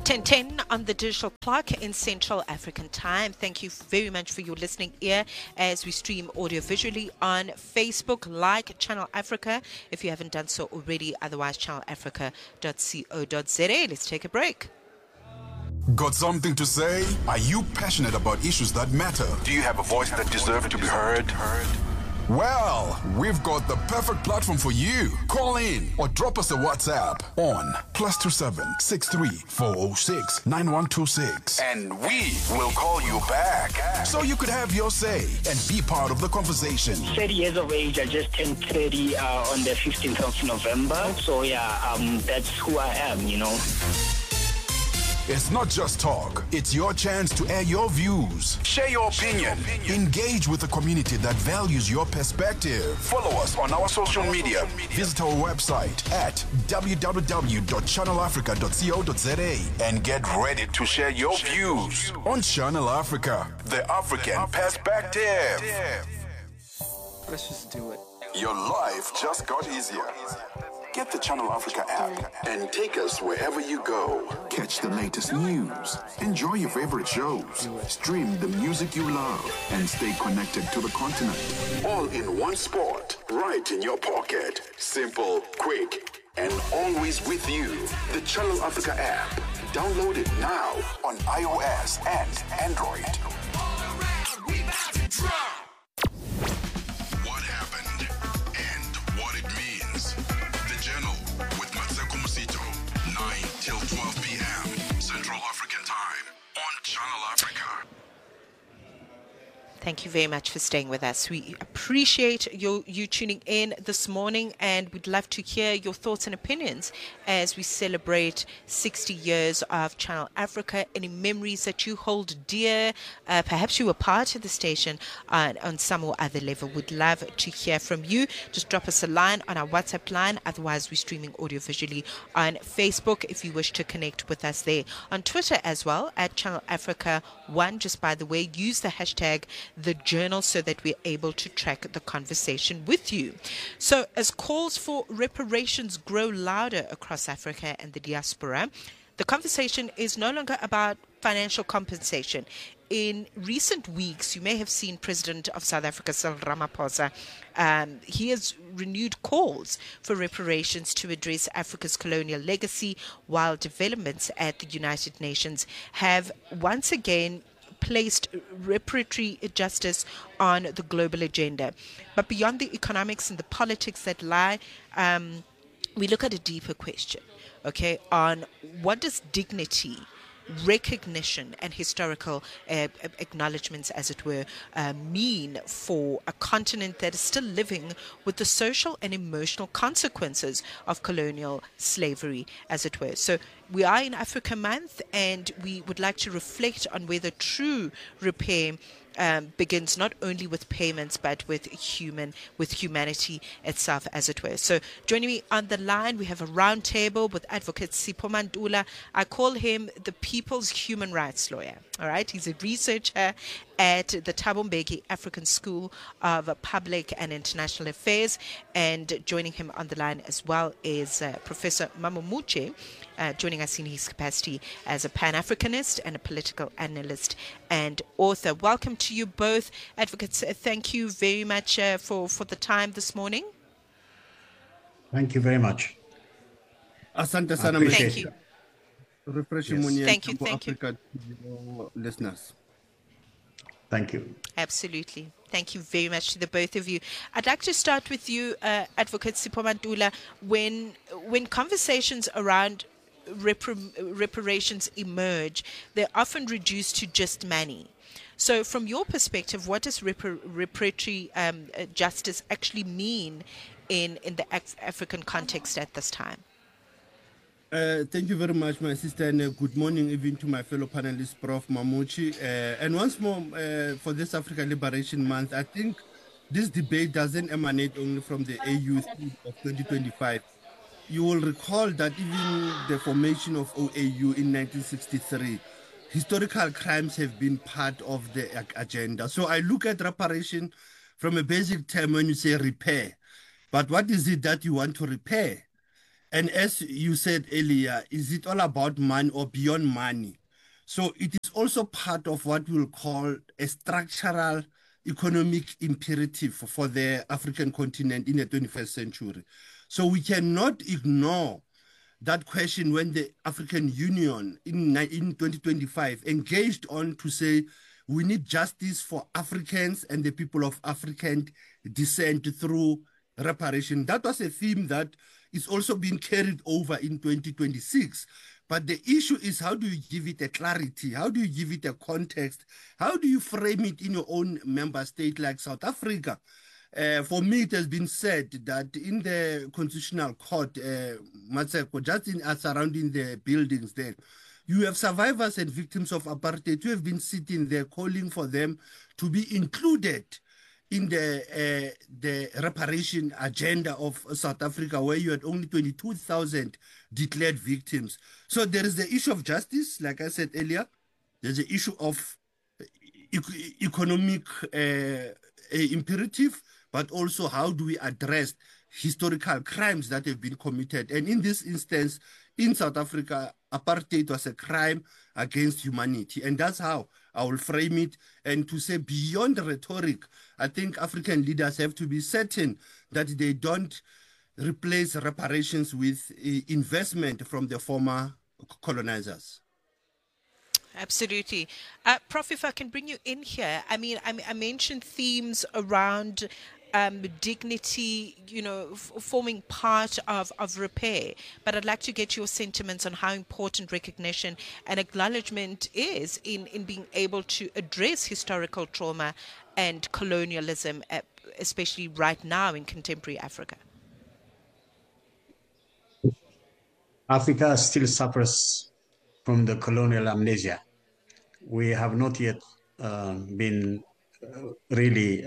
10:10 on the digital clock in Central African Time. Thank you very much for your listening ear as we stream audio visually on Facebook. Like Channel Africa if you haven't done so already. Otherwise, channelafrica.co.za. Let's take a break. Got something to say? Are you passionate about issues that matter? Do you have a voice that deserves to be heard? Well, we've got the perfect platform for you. Call in or drop us a WhatsApp on +27 63 406 9126. And we will call you back. So you could have your say and be part of the conversation. 30 years of age. I just turned 30 on the 15th of November. So that's who I am, It's not just talk. It's your chance to air your views. Share your opinion. Engage with the community that values your perspective. Follow us on our social media. Visit our website at www.channelafrica.co.za and get ready To share your views. on Channel Africa. The African perspective. Let's just do it. Your life just got easier. Get the Channel Africa app and take us wherever you go. Catch the latest news, enjoy your favorite shows, stream the music you love, and stay connected to the continent. All in one spot, right in your pocket. Simple, quick, and always with you. The Channel Africa app. Download it now on iOS and Android. What happened and what it means. The Journal with Matseko Musito, 9 till 12 p.m. Central African Time on Channel Africa. Thank you very much for staying with us. We appreciate you tuning in this morning, and we'd love to hear your thoughts and opinions as we celebrate 60 years of Channel Africa. Any memories that you hold dear? Perhaps you were part of the station on some or other level. We'd love to hear from you. Just drop us a line on our WhatsApp line. Otherwise, we're streaming audio visually on Facebook if you wish to connect with us there. On Twitter as well, at Channel Africa 1. Just by the way, use the hashtag The Journal so that we're able to track the conversation with you. So as calls for reparations grow louder across Africa and the diaspora, the conversation is no longer about financial compensation. In recent weeks, you may have seen President of South Africa, Cyril Ramaphosa. He has renewed calls for reparations to address Africa's colonial legacy, while developments at the United Nations have once again placed reparatory justice on the global agenda. But beyond the economics and the politics that lie, we look at a deeper question, okay, on what does dignity, recognition and historical acknowledgements, as it were, mean for a continent that is still living with the social and emotional consequences of colonial slavery, as it were. So we are in Africa Month, and we would like to reflect on whether true repair begins not only with payments but with humanity itself, as it were. So joining me on the line, we have a round table with Advocate Sipho Mantula. I call him the people's human rights lawyer. All right, he's a researcher at the Thabo Mbeki African School of Public and International Affairs, and joining him on the line as well is Professor Mamo Muche, joining us in his capacity as a Pan-Africanist and a political analyst and author. Welcome to you both, advocates. Thank you very much for the time this morning. Thank you very much. Asante sana. Thank you. Refreshing Yes. Thank you. Africa to your listeners. Thank you. Absolutely. Thank you very much to the both of you. I'd like to start with you, Advocate Sipho Mantula. When conversations around reparations emerge, they're often reduced to just money. So from your perspective, what does reparatory justice actually mean in the African context at this time? Thank you very much, my sister, and good morning even to my fellow panelists, Prof. Mamuchi. And once more, for this Africa Liberation Month, I think this debate doesn't emanate only from the AU of 2025. You will recall that even the formation of OAU in 1963, historical crimes have been part of the agenda. So I look at reparation from a basic term when you say repair. But what is it that you want to repair? And as you said earlier, is it all about money or beyond money? So it is also part of what we'll call a structural economic imperative for the African continent in the 21st century. So we cannot ignore that question when the African Union in 2025 engaged on to say we need justice for Africans and the people of African descent through reparation. That was a theme that is also being carried over in 2026. But the issue is, how do you give it a clarity? How do you give it a context? How do you frame it in your own member state like South Africa? For me, it has been said that in the Constitutional Court, Matseko, just surrounding the buildings there, you have survivors and victims of apartheid who have been sitting there calling for them to be included in the reparation agenda of South Africa, where you had only 22,000 declared victims. So there is the issue of justice, like I said earlier. There's the issue of economic imperative, but also how do we address historical crimes that have been committed. And in this instance, in South Africa, apartheid was a crime against humanity. And that's how I will frame it. And to say beyond rhetoric, I think African leaders have to be certain that they don't replace reparations with investment from the former colonizers. Absolutely. Prof, if I can bring you in here, I mentioned themes around dignity, forming part of repair. But I'd like to get your sentiments on how important recognition and acknowledgement is in being able to address historical trauma and colonialism, especially right now in contemporary Africa. Africa still suffers from the colonial amnesia. We have not yet been really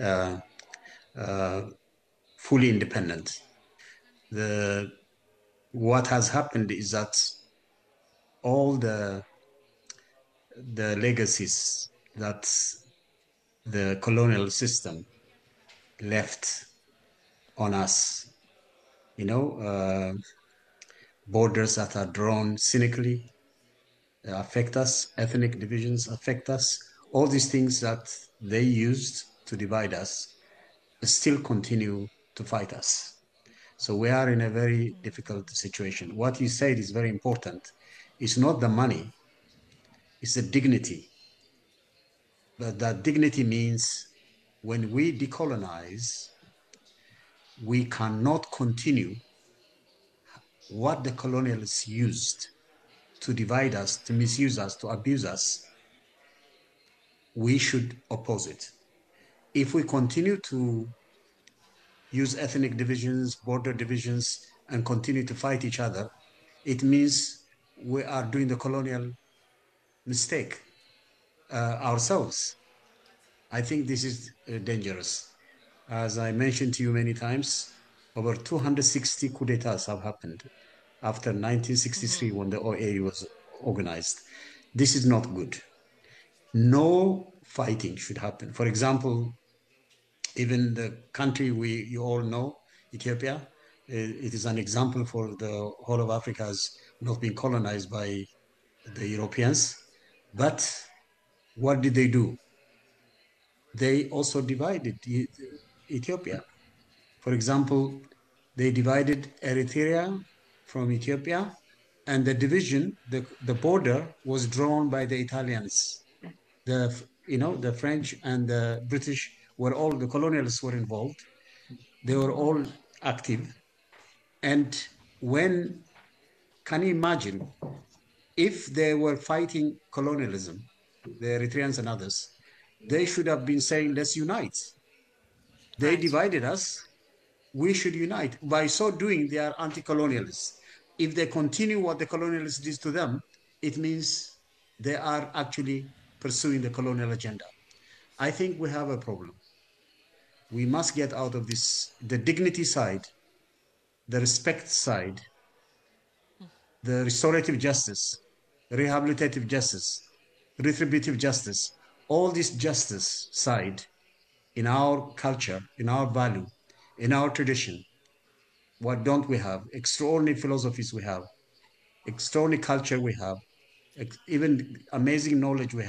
fully independent. What has happened is that all the legacies that the colonial system left on us, borders that are drawn cynically affect us, ethnic divisions affect us, all these things that they used to divide us still continue to fight us. So we are in a very difficult situation. What you said is very important. It's not the money, it's the dignity. But that dignity means when we decolonize, we cannot continue what the colonialists used to divide us, to misuse us, to abuse us. We should oppose it. If we continue to use ethnic divisions, border divisions, and continue to fight each other, it means we are doing the colonial mistake ourselves. I think this is dangerous. As I mentioned to you many times, over 260 coups d'etats have happened after 1963 when the OAU was organized. This is not good. No fighting should happen. For example, even the country you all know, Ethiopia, it is an example for the whole of Africa as not being colonized by the Europeans. But what did they do? They also divided Ethiopia. For example, they divided Eritrea from Ethiopia, and the division, the border was drawn by the Italians. The French and the British were all, the colonialists were involved. They were all active. And can you imagine if they were fighting colonialism, the Eritreans and others, they should have been saying, let's unite. They divided us, we should unite. By so doing, they are anti-colonialists. If they continue what the colonialists did to them, it means they are actually pursuing the colonial agenda. I think we have a problem. We must get out of this, the dignity side, the respect side, the restorative justice, rehabilitative justice, retributive justice, all this justice side in our culture, in our value, in our tradition, What don't we have? Extraordinary philosophies we have, extraordinary culture we have, even amazing knowledge we have.